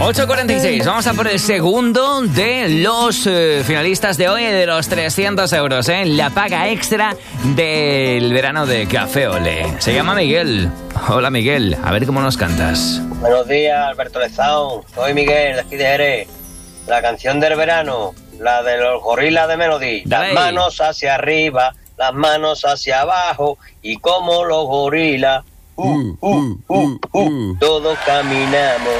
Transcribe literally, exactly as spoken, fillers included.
ocho cuarenta y seis, vamos a por el segundo de los eh, finalistas de hoy, de los trescientos euros, ¿eh? La paga extra del verano de Café Olé. Se llama Miguel. Hola Miguel, a ver cómo nos cantas. Buenos días, Alberto Lezao. Soy Miguel, de aquí de Jerez. La canción del verano, la de los gorilas de Melody. Dale. Las manos hacia arriba, las manos hacia abajo, y como los gorilas, uh, uh, uh, uh, todos caminamos.